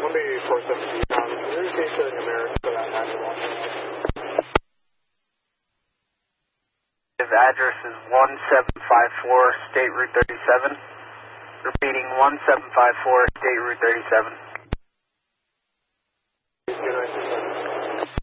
Columbia 417, communication in America for that 911. His address is 1754 State Route 37. Repeating, 1754 State Route 37. Good night.